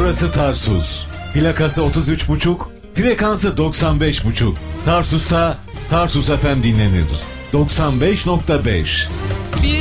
Burası Tarsus. Plakası 33,5, frekansı 95,5. Tarsus'ta Tarsus FM dinlenir. 95,5. Bir